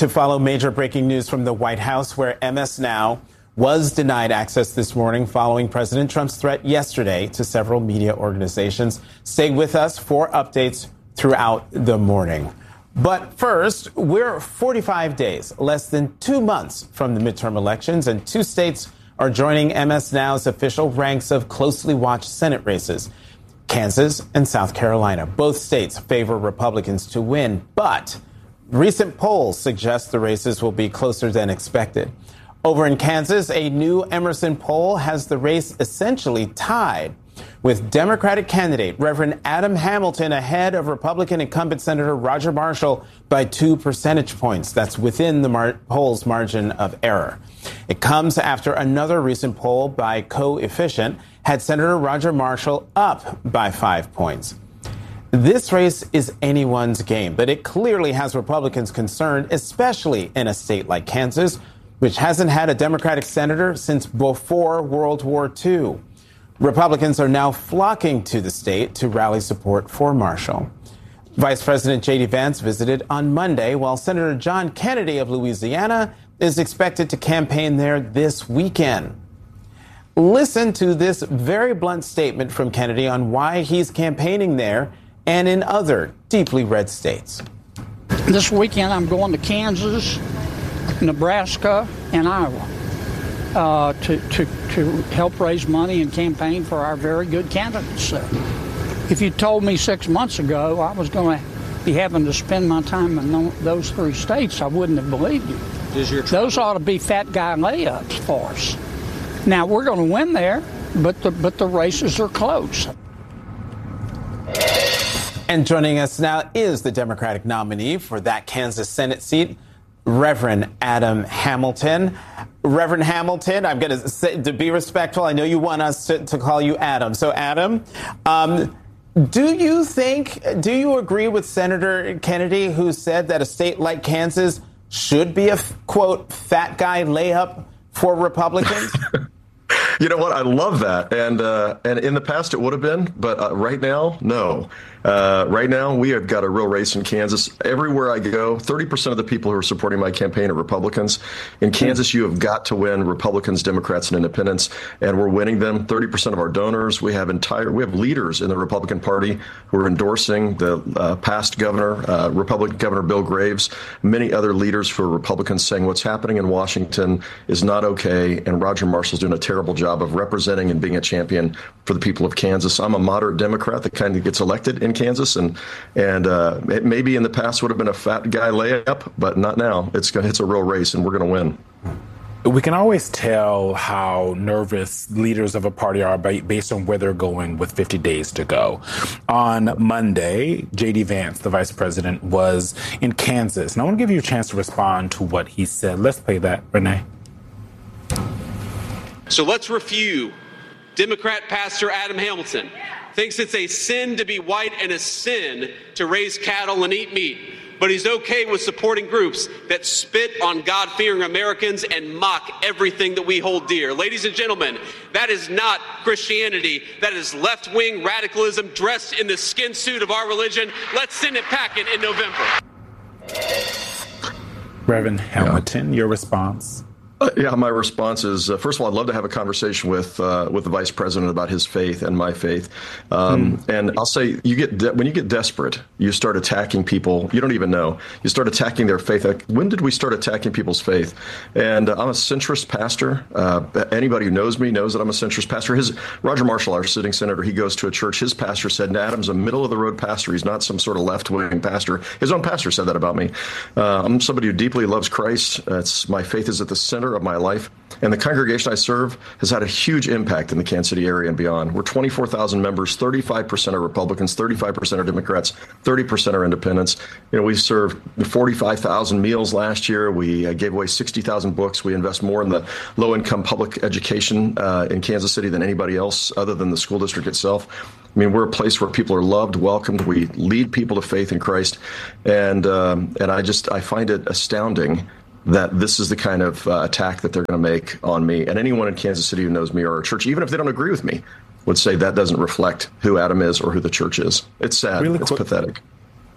To follow major breaking news from the White House, where MS Now was denied access this morning following President Trump's threat yesterday to several media organizations. Stay with us for updates throughout the morning. But first, we're 45 days, less than 2 months from the midterm elections, and 2 states are joining MS Now's official ranks of closely watched Senate races. Kansas and South Carolina. Both states favor Republicans to win, but recent polls suggest the races will be closer than expected. Over in Kansas, a new Emerson poll has the race essentially tied, with Democratic candidate Reverend Adam Hamilton ahead of Republican incumbent Senator Roger Marshall by 2 percentage points. That's within the poll's margin of error. It comes after another recent poll by Coefficient had Senator Roger Marshall up by 5 points. This race is anyone's game, but it clearly has Republicans concerned, especially in a state like Kansas, which hasn't had a Democratic senator since before World War II. Republicans are now flocking to the state to rally support for Marshall. Vice President J.D. Vance visited on Monday, while Senator John Kennedy of Louisiana is expected to campaign there this weekend. Listen to this very blunt statement from Kennedy on why he's campaigning there and in other deeply red states. This weekend, I'm going to Kansas, Nebraska, and Iowa to help raise money and campaign for our very good candidates. If you told me 6 months ago I was going to be having to spend my time in those 3 states, I wouldn't have believed you. Those ought to be fat guy layups for us. Now, we're going to win there, but the races are close. And joining us now is the Democratic nominee for that Kansas Senate seat, Reverend Adam Hamilton. Reverend Hamilton, I'm going to say, to be respectful, I know you want us to call you Adam. So, Adam, do you agree with Senator Kennedy, who said that a state like Kansas should be a, quote, fat guy layup for Republicans? You know what? I love that. And in the past, it would have been. But right now, no. Right now, we have got a real race in Kansas. Everywhere I go, 30% of the people who are supporting my campaign are Republicans. In Kansas, you have got to win Republicans, Democrats, and Independents, and we're winning them. 30% of our donors. We have leaders in the Republican Party who are endorsing the past governor, Republican Governor Bill Graves, many other leaders for Republicans saying what's happening in Washington is not okay, and Roger Marshall's doing a terrible job of representing and being a champion for the people of Kansas. I'm a moderate Democrat that kind of gets elected in Kansas, and it maybe in the past would have been a fat guy layup, but not now. It's a real race, and we're going to win. We can always tell how nervous leaders of a party are based on where they're going with 50 days to go. On Monday, J.D. Vance, the vice president, was in Kansas, and I want to give you a chance to respond to what he said. Let's play that, Renee. So let's review. Democrat Pastor Adam Hamilton thinks it's a sin to be white and a sin to raise cattle and eat meat, but he's okay with supporting groups that spit on God-fearing Americans and mock everything that we hold dear. Ladies and gentlemen, that is not Christianity. That is left-wing radicalism dressed in the skin suit of our religion. Let's send it packing in November. Reverend Hamilton, your response? My response is, first of all, I'd love to have a conversation with the vice president about his faith and my faith. And I'll say, when you get desperate, you start attacking people you don't even know. You start attacking their faith. When did we start attacking people's faith? And I'm a centrist pastor. Anybody who knows me knows that I'm a centrist pastor. Roger Marshall, our sitting senator, he goes to a church. His pastor said, Adam's a middle-of-the-road pastor. He's not some sort of left-wing pastor. His own pastor said that about me. I'm somebody who deeply loves Christ. My faith is at the center of my life, and the congregation I serve has had a huge impact in the Kansas City area and beyond. We're 24,000 members, 35% are Republicans, 35% are Democrats, 30% are independents. We served 45,000 meals last year. We gave away 60,000 books. We invest more in the low-income public education in Kansas City than anybody else other than the school district itself. I mean, we're a place where people are loved, welcomed. We lead people to faith in Christ, and I find it astounding that this is the kind of attack that they're going to make on me. And anyone in Kansas City who knows me or our church, even if they don't agree with me, would say that doesn't reflect who Adam is or who the church is. It's sad. It's pathetic.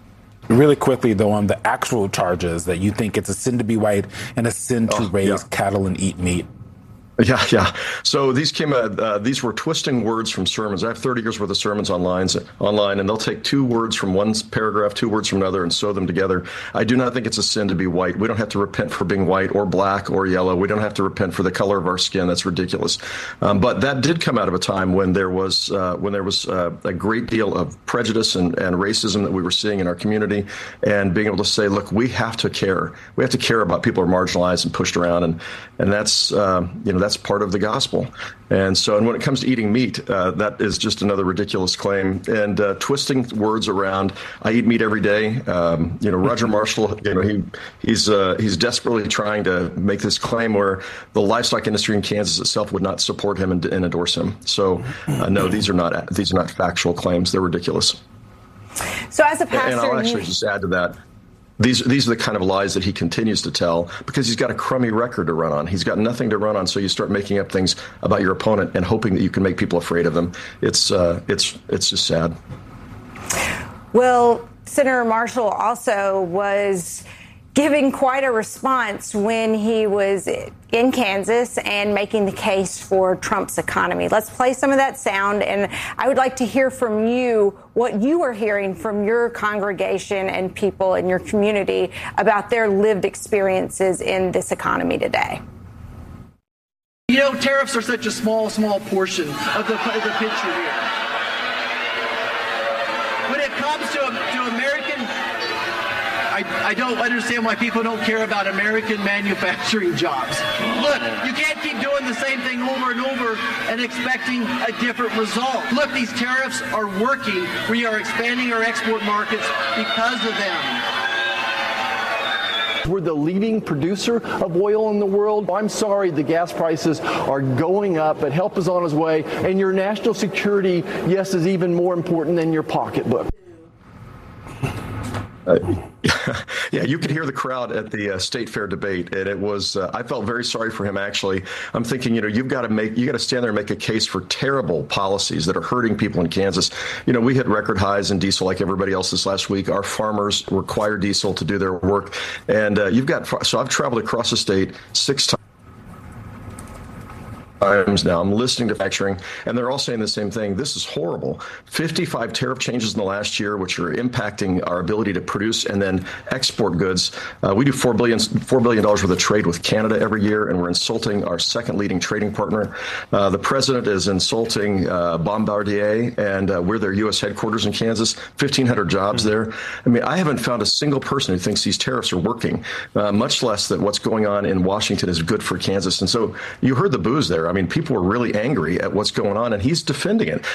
Really quickly, though, on the actual charges that you think it's a sin to be white and a sin to raise cattle and eat meat. Yeah. So these these were twisting words from sermons. I have 30 years worth of sermons online, and they'll take 2 words from one paragraph, 2 words from another, and sew them together. I do not think it's a sin to be white. We don't have to repent for being white or black or yellow. We don't have to repent for the color of our skin. That's ridiculous. But that did come out of a time when there was a great deal of prejudice and racism that we were seeing in our community, and being able to say, look, we have to care. We have to care about people who are marginalized and pushed around, and that's that's part of the gospel. And when it comes to eating meat, that is just another ridiculous claim. And twisting words around, I eat meat every day. Roger Marshall, he's desperately trying to make this claim where the livestock industry in Kansas itself would not support him and endorse him. So no, these are not factual claims. They're ridiculous. So as a pastor, and I'll actually just add to that. These are the kind of lies that he continues to tell because he's got a crummy record to run on. He's got nothing to run on, so you start making up things about your opponent and hoping that you can make people afraid of them. It's just sad. Well, Senator Marshall also was giving quite a response when he was in Kansas and making the case for Trump's economy. Let's play some of that sound, and I would like to hear from you what you are hearing from your congregation and people in your community about their lived experiences in this economy today. Tariffs are such a small portion of the picture here. When it comes to American, I don't understand why people don't care about American manufacturing jobs. Look, you can't keep doing the same thing over and over and expecting a different result. Look, these tariffs are working. We are expanding our export markets because of them. We're the leading producer of oil in the world. I'm sorry the gas prices are going up, but help is on its way. And your national security, yes, is even more important than your pocketbook. Yeah, you could hear the crowd at the State Fair debate, and it was. I felt very sorry for him. Actually, I'm thinking, you've got to stand there and make a case for terrible policies that are hurting people in Kansas. We hit record highs in diesel like everybody else this last week. Our farmers require diesel to do their work, and So I've traveled across the state 6 times. Now I'm listening to manufacturing, and they're all saying the same thing. This is horrible. 55 tariff changes in the last year, which are impacting our ability to produce and then export goods. We do $4 billion worth of trade with Canada every year, and we're insulting our second leading trading partner. The president is insulting Bombardier, and we're their U.S. headquarters in Kansas. 1,500 jobs there. I mean, I haven't found a single person who thinks these tariffs are working, much less that what's going on in Washington is good for Kansas. And so you heard the boos there. I mean, people were really angry at what's going on, and he's defending it,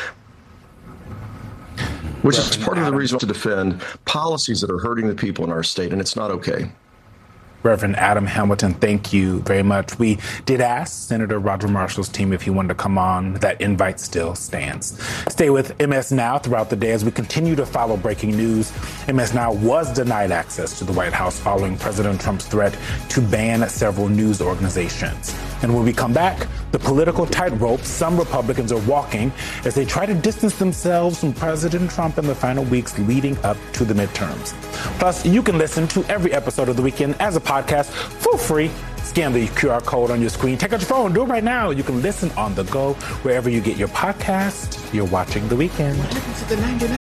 which is part of the reason to defend policies that are hurting the people in our state, and it's not okay. Reverend Adam Hamilton, thank you very much. We did ask Senator Roger Marshall's team if he wanted to come on. That invite still stands. Stay with MS Now throughout the day as we continue to follow breaking news. MS Now was denied access to the White House following President Trump's threat to ban several news organizations. And when we come back, the political tightrope some Republicans are walking as they try to distance themselves from President Trump in the final weeks leading up to the midterms. Plus, you can listen to every episode of The Weekend as a podcast for free. Scan the QR code on your screen. Take out your phone. Do it right now. You can listen on the go wherever you get your podcast. You're watching The Weekend.